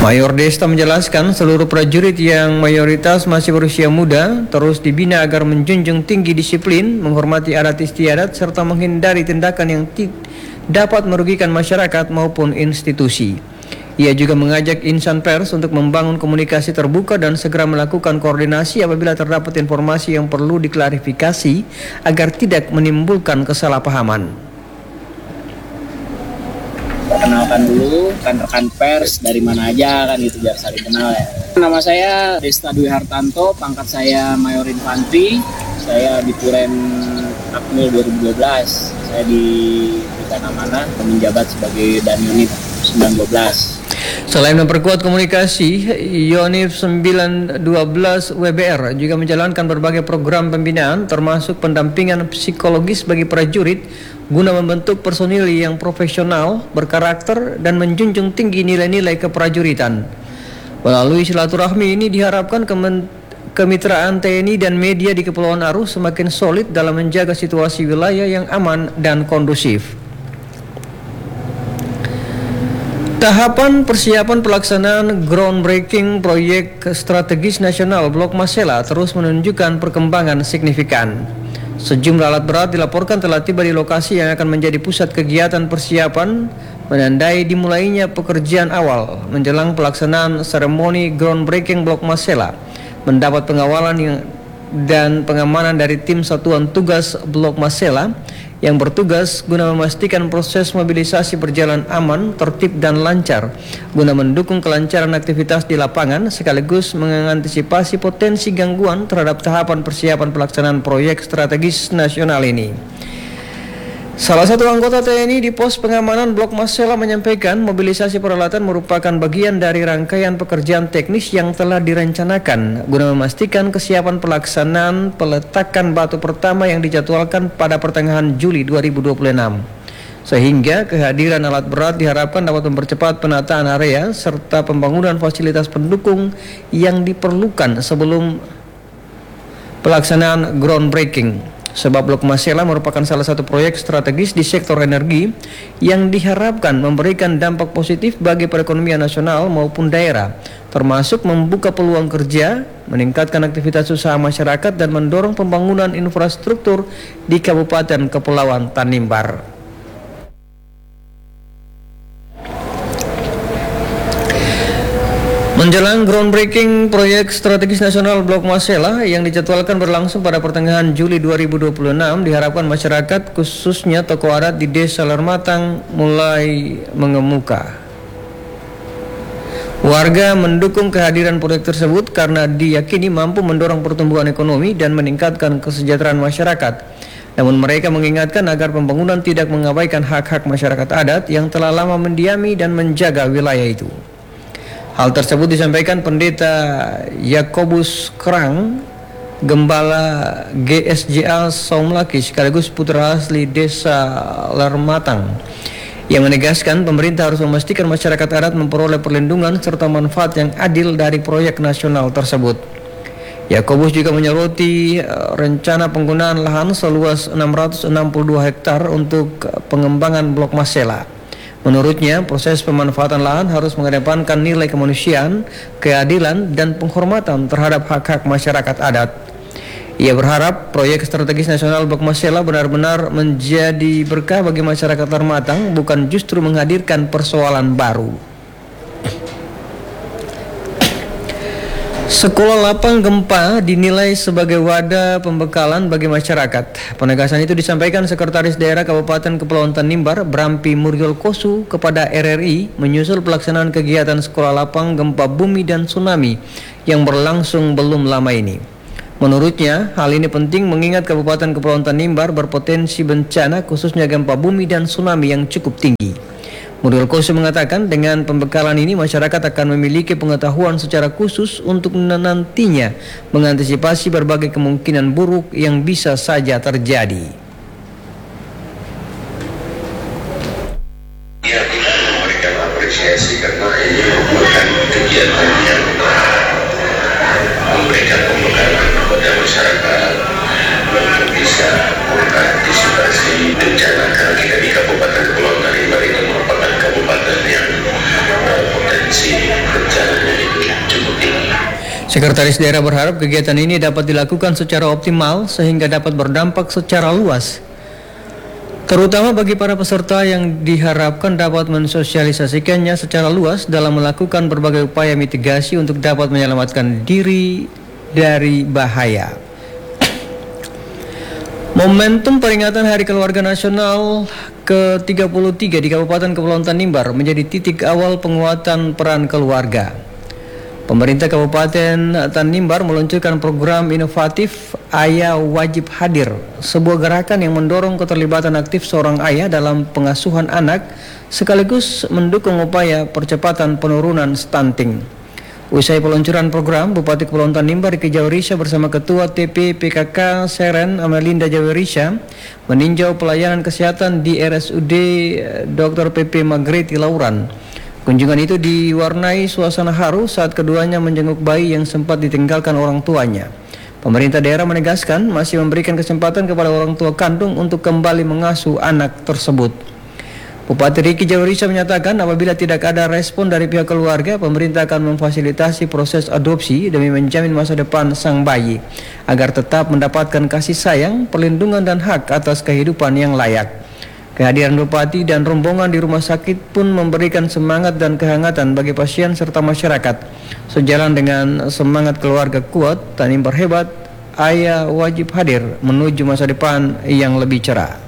Mayor Desta menjelaskan seluruh prajurit yang mayoritas masih berusia muda terus dibina agar menjunjung tinggi disiplin, menghormati adat istiadat, serta menghindari tindakan yang dapat merugikan masyarakat maupun institusi. Ia juga mengajak insan pers untuk membangun komunikasi terbuka dan segera melakukan koordinasi apabila terdapat informasi yang perlu diklarifikasi agar tidak menimbulkan kesalahpahaman. Perkenalkan dulu rekan-rekan pers dari mana aja kan gitu biar saling kenal ya. Nama saya Desta Dwi Hartanto, pangkat saya Mayor Infantri. Saya di Turen Akmil 2012. Saya diberikan amanah menjabat sebagai Danunit 912. Selain memperkuat komunikasi, Yonif 912 WBR juga menjalankan berbagai program pembinaan termasuk pendampingan psikologis bagi prajurit guna membentuk personil yang profesional, berkarakter, dan menjunjung tinggi nilai-nilai keprajuritan. Melalui silaturahmi ini diharapkan kemitraan TNI dan media di Kepulauan Aru semakin solid dalam menjaga situasi wilayah yang aman dan kondusif. Tahapan persiapan pelaksanaan groundbreaking proyek strategis nasional Blok Masela terus menunjukkan perkembangan signifikan. Sejumlah alat berat dilaporkan telah tiba di lokasi yang akan menjadi pusat kegiatan persiapan, menandai dimulainya pekerjaan awal menjelang pelaksanaan seremoni groundbreaking Blok Masela. Mendapat pengawalan dan pengamanan dari tim Satuan Tugas Blok Masela yang bertugas guna memastikan proses mobilisasi berjalan aman, tertib, dan lancar guna mendukung kelancaran aktivitas di lapangan sekaligus mengantisipasi potensi gangguan terhadap tahapan persiapan pelaksanaan proyek strategis nasional ini. Salah satu anggota TNI di pos pengamanan Blok Masela menyampaikan mobilisasi peralatan merupakan bagian dari rangkaian pekerjaan teknis yang telah direncanakan guna memastikan kesiapan pelaksanaan peletakan batu pertama yang dijadwalkan pada pertengahan Juli 2026. Sehingga kehadiran alat berat diharapkan dapat mempercepat penataan area serta pembangunan fasilitas pendukung yang diperlukan sebelum pelaksanaan groundbreaking. Sebab Blok Masela merupakan salah satu proyek strategis di sektor energi yang diharapkan memberikan dampak positif bagi perekonomian nasional maupun daerah, termasuk membuka peluang kerja, meningkatkan aktivitas usaha masyarakat, dan mendorong pembangunan infrastruktur di Kabupaten Kepulauan Tanimbar. Menjelang groundbreaking proyek strategis nasional Blok Masela yang dijadwalkan berlangsung pada pertengahan Juli 2026, diharapkan masyarakat khususnya tokoh adat di Desa Lermatang mulai mengemuka. Warga mendukung kehadiran proyek tersebut karena diyakini mampu mendorong pertumbuhan ekonomi dan meningkatkan kesejahteraan masyarakat. Namun mereka mengingatkan agar pembangunan tidak mengabaikan hak-hak masyarakat adat yang telah lama mendiami dan menjaga wilayah itu. Hal tersebut disampaikan Pendeta Yakobus Kerang, Gembala GSJA Saumlaki sekaligus putra asli Desa Lermatang, yang menegaskan pemerintah harus memastikan masyarakat adat memperoleh perlindungan serta manfaat yang adil dari proyek nasional tersebut. Yakobus juga menyoroti rencana penggunaan lahan seluas 662 hektar untuk pengembangan Blok Masela. Menurutnya, proses pemanfaatan lahan harus mengedepankan nilai kemanusiaan, keadilan, dan penghormatan terhadap hak-hak masyarakat adat. Ia berharap proyek strategis nasional Blok Masela benar-benar menjadi berkah bagi masyarakat Lermatang, bukan justru menghadirkan persoalan baru. Sekolah lapang gempa dinilai sebagai wadah pembekalan bagi masyarakat. Penegasan itu disampaikan Sekretaris Daerah Kabupaten Kepulauan Tanimbar, Brampi Muryol Kosu, kepada RRI menyusul pelaksanaan kegiatan sekolah lapang gempa bumi dan tsunami yang berlangsung belum lama ini. Menurutnya, hal ini penting mengingat Kabupaten Kepulauan Tanimbar berpotensi bencana khususnya gempa bumi dan tsunami yang cukup tinggi. Muryol Kosu mengatakan dengan pembekalan ini masyarakat akan memiliki pengetahuan secara khusus untuk nantinya mengantisipasi berbagai kemungkinan buruk yang bisa saja terjadi. Ya, kita memberikan apresiasi karena ini merupakan kegiatan yang memberikan pembekalan kepada masyarakat untuk bisa mengantisipasi bencana, karena kita di Kabupaten Kepulauan Tanimbar ini merupakan kabupaten yang potensi bencana Sekretaris Daerah berharap kegiatan ini dapat dilakukan secara optimal sehingga dapat berdampak secara luas, terutama bagi para peserta yang diharapkan dapat mensosialisasikannya secara luas dalam melakukan berbagai upaya mitigasi untuk dapat menyelamatkan diri dari bahaya. Momentum peringatan Hari Keluarga Nasional ke-33 di Kabupaten Kepulauan Tanimbar menjadi titik awal penguatan peran keluarga. Pemerintah Kabupaten Tanimbar meluncurkan program inovatif Ayah Wajib Hadir, sebuah gerakan yang mendorong keterlibatan aktif seorang ayah dalam pengasuhan anak sekaligus mendukung upaya percepatan penurunan stunting. Usai peluncuran program, Bupati Kepulauan Tanimbar Riki Jawarisha bersama Ketua TP PKK Seren Amelinda Jawarisha meninjau pelayanan kesehatan di RSUD Dr. PP Magreti Lauran. Kunjungan itu diwarnai suasana haru saat keduanya menjenguk bayi yang sempat ditinggalkan orang tuanya. Pemerintah daerah menegaskan masih memberikan kesempatan kepada orang tua kandung untuk kembali mengasuh anak tersebut. Bupati Riki Jawarisha menyatakan apabila tidak ada respon dari pihak keluarga, pemerintah akan memfasilitasi proses adopsi demi menjamin masa depan sang bayi agar tetap mendapatkan kasih sayang, perlindungan dan hak atas kehidupan yang layak. Kehadiran Bupati dan rombongan di rumah sakit pun memberikan semangat dan kehangatan bagi pasien serta masyarakat. Sejalan dengan semangat keluarga kuat, Tanimbar hebat, Ayah Wajib Hadir menuju masa depan yang lebih cerah.